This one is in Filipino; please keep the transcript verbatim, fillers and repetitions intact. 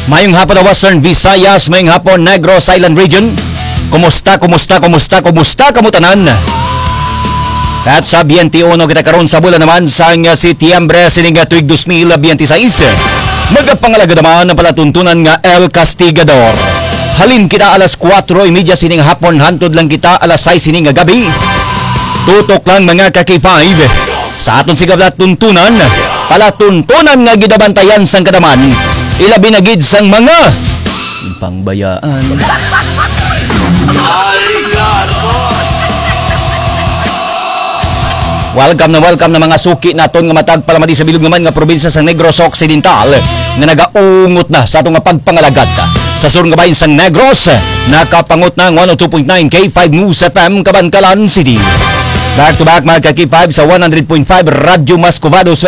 Mayong hapon na Western Visayas, mayong hapon Negros Island Region. Kumusta, kumusta, kumusta, kumusta kamutanan? At sa twenty-one kita karon sa bulan naman sa nga Setyembre sining nga tuig two thousand twenty-six. Magapangalaga naman ang palatuntunan nga El Castigador. Halin kita alas kwatro trenta sining hapon, hantod lang kita alas sais sining nga gabi. Tutok lang mga kaki five. Sa aton sigab na tuntunan, palatuntunan nga gidabantayan sang kadaman. Ilabi na gid sang mga pangbayaan. Welcome na welcome na mga suki naton nga matag palamadi sa bilog naman nga probinsya sa Negros Occidental nga nagaungot na sa atong nga pagpangalagad. Sa sur nga bahin sang Negros, nakapangot na one oh two point nine K five News F M Cabancalan City. Back to back mga ka-K five sa one hundred point five Radyo Mascovado